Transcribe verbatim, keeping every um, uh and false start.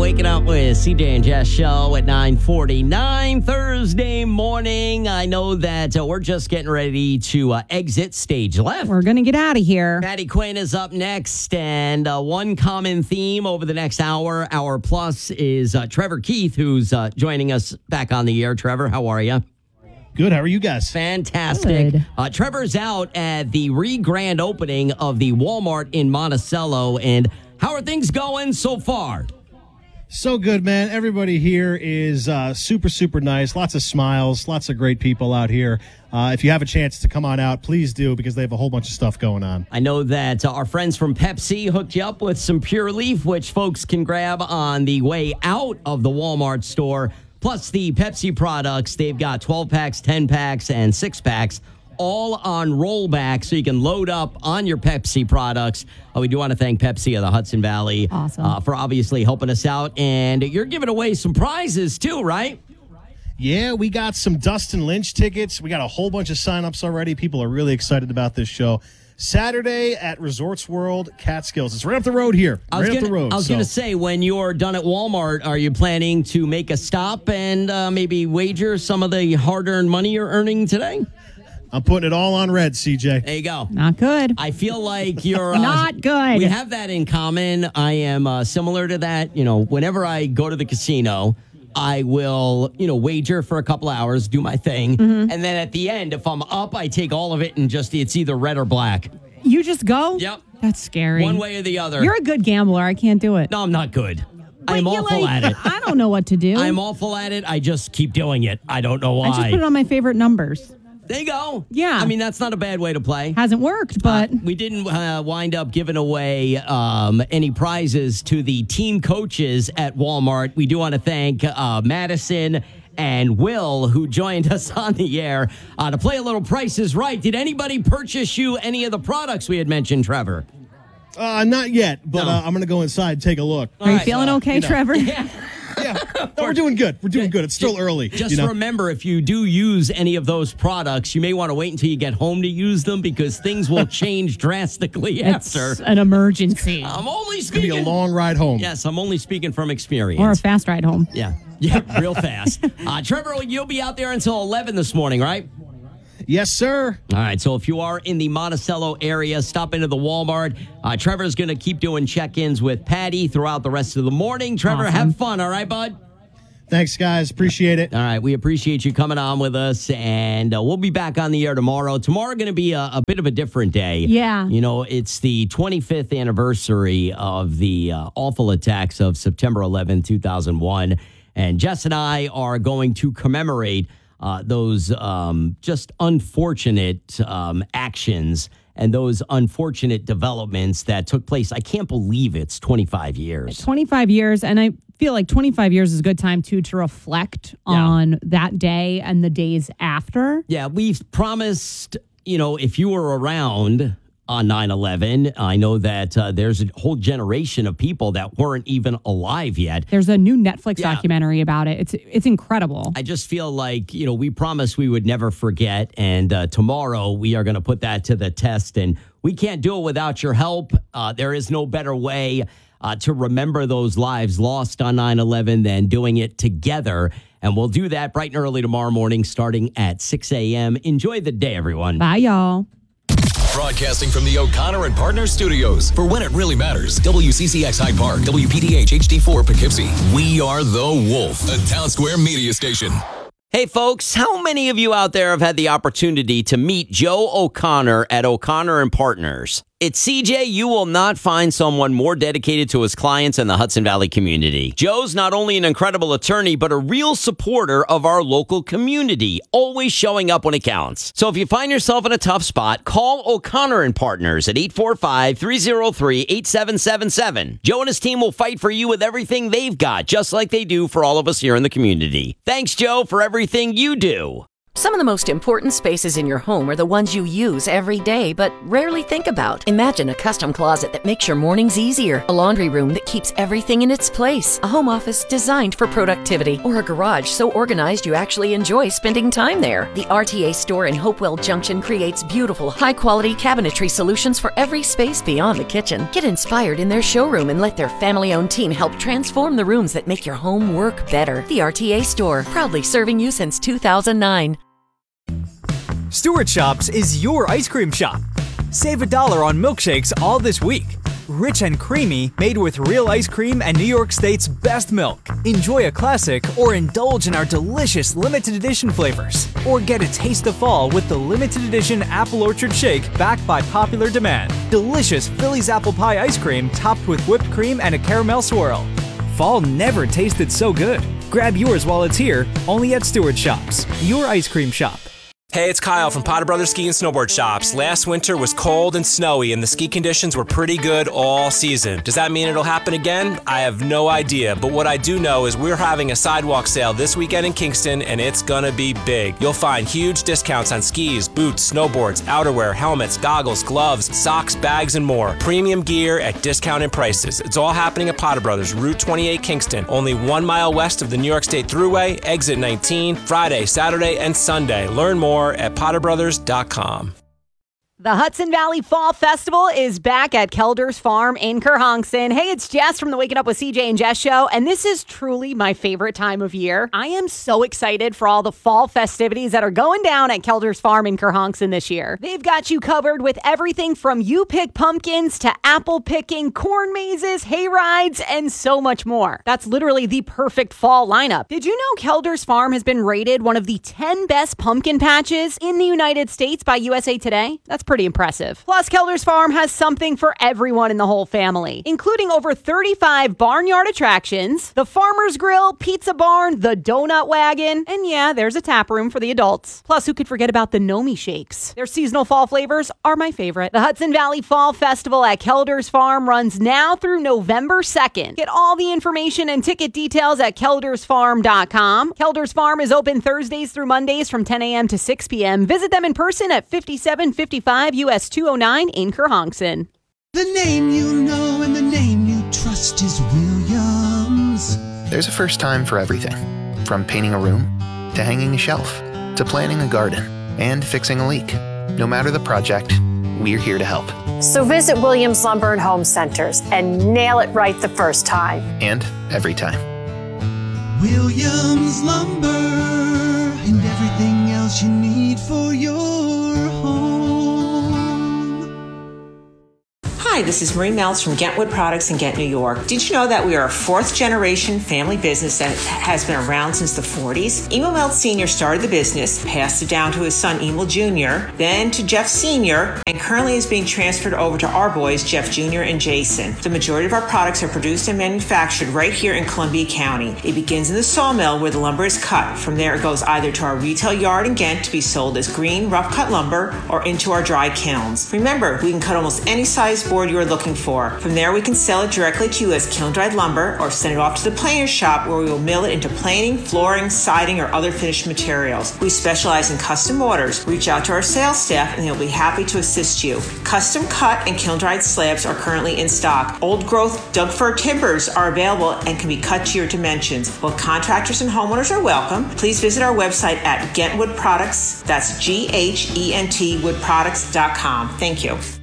waking up with C J and Jess show at nine forty-nine Thursday morning. I know that uh, we're just getting ready to uh, exit stage left. We're going to get out of here. Patty Quinn is up next, and uh, one common theme over the next hour, hour plus, is uh, Trevor Keith, who's uh, joining us back on the air. Trevor, how are you? Good. How are you guys? Fantastic. Good. Uh, Trevor's out at the re-grand opening of the Walmart in Monticello, and how are things going so far? So good, man. Everybody here is uh, super, super nice. Lots of smiles. Lots of great people out here. Uh, if you have a chance to come on out, please do, because they have a whole bunch of stuff going on. I know that uh, our friends from Pepsi hooked you up with some Pure Leaf, which folks can grab on the way out of the Walmart store. Plus the Pepsi products. They've got twelve packs, ten packs, and six packs, all on rollback, so you can load up on your Pepsi products. Uh, we do want to thank Pepsi of the Hudson Valley awesome. uh, for obviously helping us out. And you're giving away some prizes too, right? Yeah, we got some Dustin Lynch tickets. We got a whole bunch of signups already. People are really excited about this show. Saturday at Resorts World Catskills. It's right up the road here. I was right gonna, up the road. I was so. going to say, when you're done at Walmart, are you planning to make a stop and uh, maybe wager some of the hard-earned money you're earning today? I'm putting it all on red, C J. There you go. Not good. I feel like you're uh, Not good. We have that in common. I am uh, similar to that. You know, whenever I go to the casino, I will, you know, wager for a couple hours, do my thing, Mm-hmm. and then at the end, if I'm up, I take all of it and just it's either red or black. You just go? Yep. That's scary. One way or the other. You're a good gambler. I can't do it. No, I'm not good. But I'm you awful like- at it. I don't know what to do. I'm awful at it. I just keep doing it. I don't know why. I just put it on my favorite numbers. There you go. Yeah. I mean, that's not a bad way to play. Hasn't worked, but Uh, we didn't uh, wind up giving away um, any prizes to the team coaches at Walmart. We do want to thank uh, Madison and Will, who joined us on the air uh, to play a little Price is Right. Did anybody purchase you any of the products we had mentioned, Trevor? Uh, not yet, but No. uh, I'm going to go inside and take a look. are you right, feeling okay, you know. Trevor? Yeah. Yeah, no, we're doing good. We're doing good. It's still early. Just you know? remember, if you do use any of those products, you may want to wait until you get home to use them, because things will change drastically It's after. an emergency. I'm only It's going speaking. to be a long ride home. Yes, I'm only speaking from experience. Or a fast ride home. Yeah. Yeah, real fast. Uh, Trevor, you'll be out there until eleven this morning, right? Yes, sir. All right, so if you are in the Monticello area, stop into the Walmart. Uh, Trevor's going to keep doing check-ins with Patty throughout the rest of the morning. Trevor, Awesome. have fun, all right, bud? Thanks, guys. Appreciate it. All right, we appreciate you coming on with us, and uh, we'll be back on the air tomorrow. Tomorrow going to be a, a bit of a different day. Yeah. You know, it's the twenty-fifth anniversary of the uh, awful attacks of September eleventh, two thousand one, and Jess and I are going to commemorate uh, those um, just unfortunate um, actions and those unfortunate developments that took place. I can't believe it's twenty-five years. twenty-five years, and I feel like twenty-five years is a good time, too, to reflect Yeah. on that day and the days after. Yeah, we've promised, you know, if you were around on nine eleven, I know that uh, there's a whole generation of people that weren't even alive yet. There's a new Netflix Yeah. documentary about it. It's it's incredible. I just feel like, you know, we promised we would never forget. And uh, tomorrow we are going to put that to the test. And we can't do it without your help. Uh, there is no better way uh, to remember those lives lost on nine eleven than doing it together. And we'll do that bright and early tomorrow morning, starting at six a.m. Enjoy the day, everyone. Bye, y'all. Broadcasting from the O'Connor and Partners Studios. For when it really matters, W C C X Hyde Park, W P D H H D four Poughkeepsie. We are the Wolf, a Town Square media station. Hey, folks, how many of you out there have had the opportunity to meet Joe O'Connor at O'Connor and Partners? At C J, you will not find someone more dedicated to his clients in the Hudson Valley community. Joe's not only an incredible attorney, but a real supporter of our local community, always showing up when it counts. So if you find yourself in a tough spot, call O'Connor and Partners at eight four five, three oh three, eight seven seven seven. Joe and his team will fight for you with everything they've got, just like they do for all of us here in the community. Thanks, Joe, for everything you do. Some of the most important spaces in your home are the ones you use every day but rarely think about. Imagine a custom closet that makes your mornings easier, a laundry room that keeps everything in its place, a home office designed for productivity, or a garage so organized you actually enjoy spending time there. The R T A store in Hopewell Junction creates beautiful, high-quality cabinetry solutions for every space beyond the kitchen. Get inspired in their showroom and let their family-owned team help transform the rooms that make your home work better. The R T A store, proudly serving you since two thousand nine. Stewart Shops is your ice cream shop. Save a dollar on milkshakes all this week. Rich and creamy, made with real ice cream and New York State's best milk. Enjoy a classic or indulge in our delicious limited edition flavors. Or get a taste of fall with the limited edition Apple Orchard Shake backed by popular demand. Delicious Philly's apple pie ice cream topped with whipped cream and a caramel swirl. Fall never tasted so good. Grab yours while it's here, only at Stewart Shops, your ice cream shop. Hey, it's Kyle from Potter Brothers Ski and Snowboard Shops. Last winter was cold and snowy, and the ski conditions were pretty good all season. Does that mean it'll happen again? I have no idea, but what I do know is we're having a sidewalk sale this weekend in Kingston, and it's gonna be big. You'll find huge discounts on skis, boots, snowboards, outerwear, helmets, goggles, gloves, socks, bags, and more. Premium gear at discounted prices. It's all happening at Potter Brothers, Route twenty-eight, Kingston, only one mile west of the New York State Thruway, exit nineteen, Friday, Saturday, and Sunday. Learn more at potter brothers dot com. The Hudson Valley Fall Festival is back at Kelder's Farm in Kerhonkson. Hey, it's Jess from the Waking Up with C J and Jess show, and this is truly my favorite time of year. I am so excited for all the fall festivities that are going down at Kelder's Farm in Kerhonkson this year. They've got you covered with everything from you pick pumpkins to apple picking, corn mazes, hay rides, and so much more. That's literally the perfect fall lineup. Did you know Kelder's Farm has been rated one of the ten best pumpkin patches in the United States by U S A Today? That's pretty impressive. Plus, Kelder's Farm has something for everyone in the whole family, including over thirty-five barnyard attractions, the Farmer's Grill, Pizza Barn, the Donut Wagon, and yeah, there's a tap room for the adults. Plus, who could forget about the Nomi Shakes? Their seasonal fall flavors are my favorite. The Hudson Valley Fall Festival at Kelder's Farm runs now through November second. Get all the information and ticket details at kelders farm dot com. Kelder's Farm is open Thursdays through Mondays from ten a.m. to six p.m. Visit them in person at fifty-seven fifty-five U S two oh nine in Kerhonkson. The name you know and the name you trust is Williams. There's a first time for everything. From painting a room, to hanging a shelf, to planting a garden, and fixing a leak. No matter the project, we're here to help. So visit Williams Lumber and Home Centers and nail it right the first time. And every time. Williams Lumber and everything else you need for your home. Hi, this is Marie Meltz from Ghent Wood Products in Ghent, New York. Did you know that we are a fourth generation family business that has been around since the forties? Emil Meltz Senior started the business, passed it down to his son Emil Junior, then to Jeff Senior, and currently is being transferred over to our boys, Jeff Junior and Jason. The majority of our products are produced and manufactured right here in Columbia County. It begins in the sawmill where the lumber is cut. From there, it goes either to our retail yard in Ghent to be sold as green, rough cut lumber or into our dry kilns. Remember, we can cut almost any size board you are looking for. From there, we can sell it directly to you as kiln-dried lumber or send it off to the planer's shop where we will mill it into planing, flooring, siding, or other finished materials. We specialize in custom orders. Reach out to our sales staff and they'll be happy to assist you. Custom cut and kiln-dried slabs are currently in stock. Old-growth Doug fir timbers are available and can be cut to your dimensions. Both contractors and homeowners are welcome. Please visit our website at Ghent Wood Products. That's G H E N T wood products dot com. Thank you.